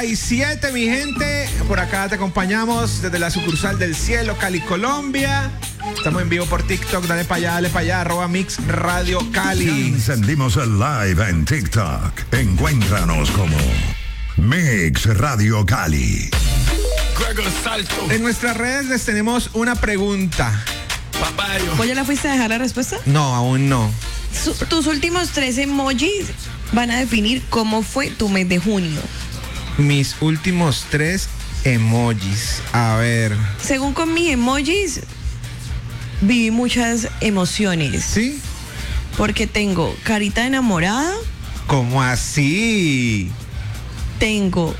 7, mi gente, por acá te acompañamos desde la sucursal del cielo, Cali, Colombia. Estamos en vivo por TikTok, dale para allá, @Mix Radio Cali. Ya encendimos el live en TikTok. Encuéntranos como Mix Radio Cali. En nuestras redes les tenemos una pregunta. ¿Vos ya la fuiste a dejar la respuesta? No, aún no. Tus últimos 3 emojis van a definir cómo fue tu mes de junio. Mis últimos 3 emojis. A ver. Según con mis emojis, viví muchas emociones. ¿Sí? Porque tengo carita enamorada. ¿Cómo así? Tengo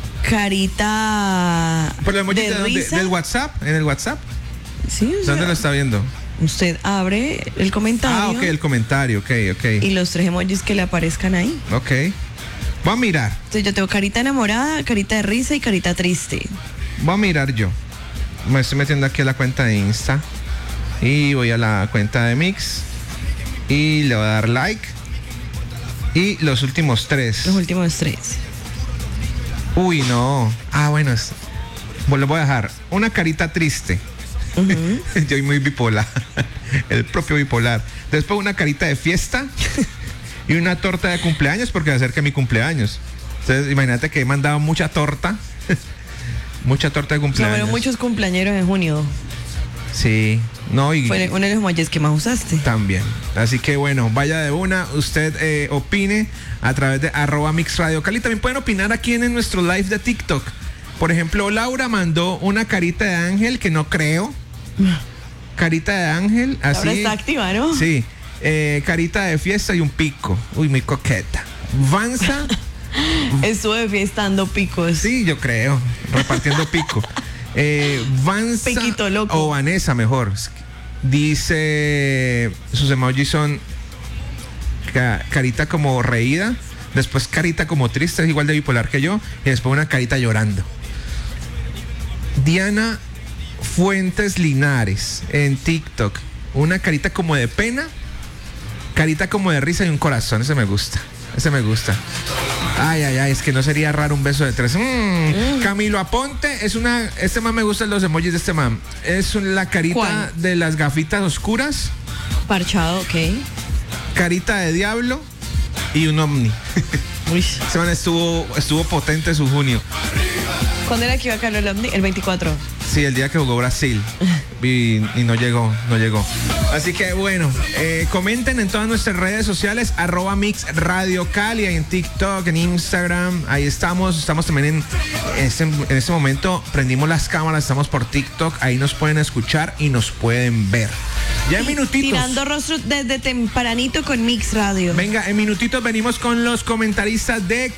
carita ¿Por el emoji de risa. del WhatsApp? ¿En el WhatsApp? Sí, o sea, ¿Dónde lo está viendo? usted abre el comentario. Ah, ok, el comentario, ok. Y los 3 emojis que le aparezcan ahí. Ok. Voy a mirar. Entonces yo tengo carita enamorada, carita de risa y carita triste. Voy a mirar yo. Me estoy metiendo aquí a la cuenta de Insta. Y voy a la cuenta de Mix. Y le voy a dar like. Y los últimos 3. Los últimos 3. Uy, no. Ah, bueno. Lo voy a dejar. Una carita triste. Uh-huh. Yo soy muy bipolar. El propio bipolar. Después una carita de fiesta. Y una torta de cumpleaños porque se acerca mi cumpleaños. Entonces, imagínate que he mandado mucha torta. Mucha torta de cumpleaños. Fueron muchos cumpleañeros en junio. Sí. No, y fue uno de los emojis que más usaste. También. Así que bueno, vaya de una. Usted opine a través de @Mix Radio Cali. También pueden opinar aquí en nuestro live de TikTok. Por ejemplo, Laura mandó una carita de ángel que no creo. Carita de ángel, así. Ahora está activa, ¿no? Sí. Carita de fiesta y un pico. Uy, muy coqueta. Vanessa. Estuve fiestando picos. Sí, yo creo. Repartiendo pico. Vanessa. Piquito loco. O Vanessa, mejor. Dice. Sus emojis son. Carita como reída. Después carita como triste, es igual de bipolar que yo. Y después una carita llorando. Diana Fuentes Linares en TikTok. Una carita como de pena. Carita como de risa y un corazón. Ese me gusta. Ay, es que no sería raro un beso de 3. Camilo Aponte es una. Este man me gustan los emojis de este man. Es la carita ¿Cuál? de las gafitas oscuras. Parchado, ok. Carita de diablo y un ovni. Uy. Este man estuvo potente su junio. ¿Cuándo era que iba a caer el ovni? El 24. Sí, el día que jugó Brasil. Y no llegó. Así que bueno, comenten en todas nuestras redes sociales, @Mix Radio Cali, en TikTok, en Instagram. Ahí estamos también en este momento prendimos las cámaras, estamos por TikTok, ahí nos pueden escuchar y nos pueden ver. Ya en minutitos. Tirando rostro desde tempranito con Mix Radio. Venga, en minutitos venimos con los comentaristas de